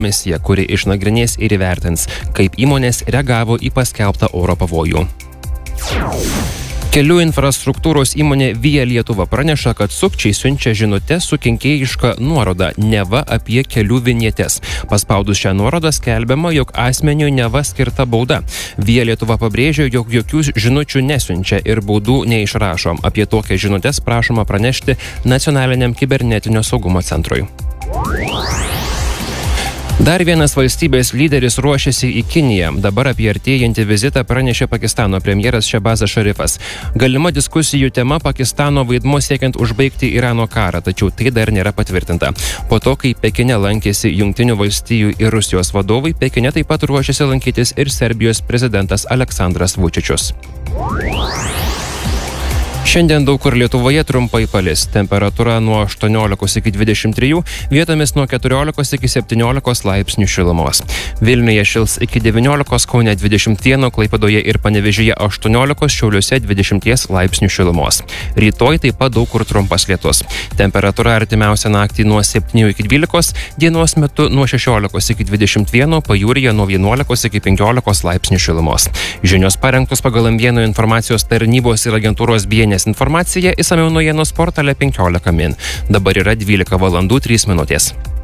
komisija, kuri išnagrinės ir įvertins, kaip įmonės reagavo į paskelbtą oro pavojų. Kelių infrastruktūros įmonė Via Lietuva praneša, kad sukčiai siunčia žinutę su kenkėjiška nuoroda, neva apie kelių vinjetes. Paspaudus šią nuorodą skelbiama, jog asmeniui neva skirta bauda. Via Lietuva pabrėžia, jog jokių žinučių nesiunčia ir baudų neišrašo. Apie tokias žinutes prašoma pranešti Nacionaliniam kibernetinio saugumo centrui. Dar vienas valstybės lyderis ruošiasi į Kiniją. Dabar apie artėjantį vizitą pranešė Pakistano premjeras Šehbazas Šarifas. Galima diskusijų tema Pakistano vaidmuo siekiant užbaigti Irano karą, tačiau tai dar nėra patvirtinta. Po to, kai Pekine lankėsi Jungtinių valstijų ir Rusijos vadovai, Pekine taip pat ruošiasi lankytis ir Serbijos prezidentas Aleksandras Vučičius. Šiandien daug kur Lietuvoje trumpai palis. Temperatūra nuo 18 iki 23, vietomis nuo 14 iki 17 laipsnių šilumos. Vilniuje šils iki 19, Kaune 21, Klaipėdoje ir Panevėžyje 18, Šiauliuose 20 laipsnių šilumos. Rytoj taip pat daug kur trumpas lietus. Temperatūra artimiausią naktį nuo 7 iki 12, dienos metu nuo 16 iki 21, pajūryje nuo 11 iki 15 laipsnių šilumos. Žinios parengtos pagal M1 informacijos tarnybos ir agentūros BNS informacija, išsamiau naujienos portale 15 min. Dabar yra 12 valandų 3 minutės.